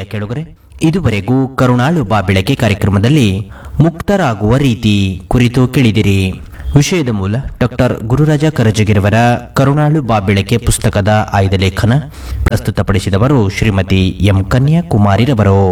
ಕೇಳುಗರೆ, ಇದುವರೆಗೂ ಕರುಣಾಳು ಬಾಬೆಳಕೆ ಕಾರ್ಯಕ್ರಮದಲ್ಲಿ ಮುಕ್ತರಾಗುವ ರೀತಿ ಕುರಿತು ಕೇಳಿದಿರಿ. ವಿಷಯದ ಮೂಲ ಡಾಕ್ಟರ್ ಗುರುರಾಜ ಕರಜಗಿರವರ ಕರುಣಾಳು ಬಾಬೆಳಕೆ ಪುಸ್ತಕದ ಆಯ್ದ ಲೇಖನ. ಪ್ರಸ್ತುತಪಡಿಸಿದವರು ಶ್ರೀಮತಿ ಎಂ ಕನ್ಯಾಕುಮಾರಿರವರು.